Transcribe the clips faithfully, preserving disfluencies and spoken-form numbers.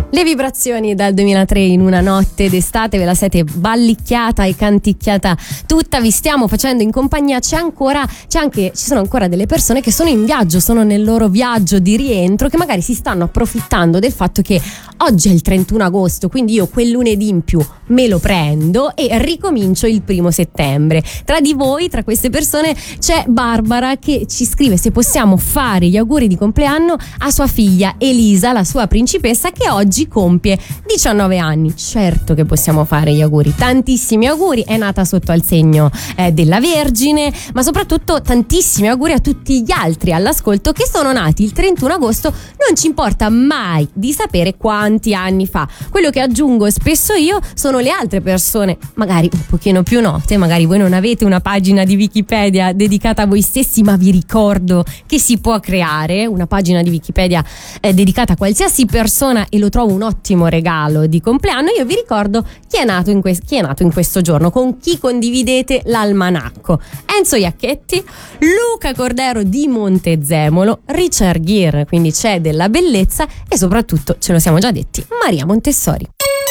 Le vibrazioni dal duemilatré in una notte d'estate, ve la siete ballicchiata e canticchiata tutta, vi stiamo facendo in compagnia. C'è ancora, c'è anche, ci sono ancora delle persone che sono in viaggio, sono nel loro viaggio di rientro, che magari si stanno approfittando del fatto che oggi è il trentuno agosto, quindi io quel lunedì in più me lo prendo e ricomincio il primo settembre. Tra di voi, tra queste persone, c'è Barbara che ci scrive se possiamo fare gli auguri di compleanno a sua figlia Elisa, la sua principessa, che oggi compie diciannove anni. Certo che possiamo fare gli auguri, tantissimi auguri, è nata sotto al segno eh, della Vergine, ma soprattutto tantissimi auguri a tutti gli altri all'ascolto che sono nati il trentuno agosto, non ci importa mai di sapere quanti anni fa. Quello che aggiungo spesso io sono le altre persone, magari un pochino più note, magari voi non avete una pagina di Wikipedia dedicata a voi stessi, ma vi ricordo che si può creare una pagina di Wikipedia eh, dedicata a qualsiasi persona e lo trovo un ottimo regalo di compleanno. Io vi ricordo chi è nato in, que- chi è nato in questo giorno, con chi condividete l'almanacco: Enzo Iacchetti, Luca Cordero di Montezemolo, Richard Gere, quindi c'è della bellezza, e soprattutto, ce lo siamo già detti, Maria Montessori.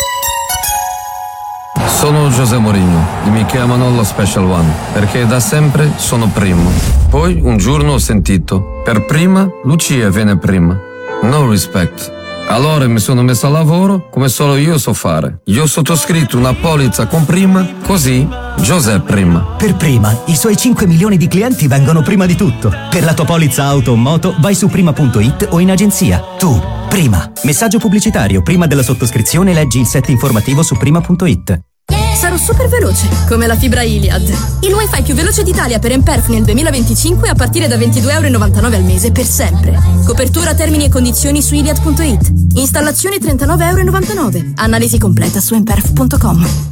Sono José Mourinho e mi chiamano lo Special One perché da sempre sono primo. Poi un giorno ho sentito: per prima Lucia viene prima. No respect. Allora mi sono messo a lavoro come solo io so fare. Io ho sottoscritto una polizza con prima, così José prima. Per prima, i suoi cinque milioni di clienti vengono prima di tutto. Per la tua polizza auto o moto vai su prima punto it o in agenzia. Tu, prima. Messaggio pubblicitario: prima della sottoscrizione leggi il set informativo su prima punto it. Sarò super veloce, come la fibra Iliad. Il wifi più veloce d'Italia per Emperf nel duemilaventicinque a partire da ventidue virgola novantanove euro al mese per sempre. Copertura, termini e condizioni su iliad punto it. Installazione trentanove virgola novantanove euro. Analisi completa su emperf punto com.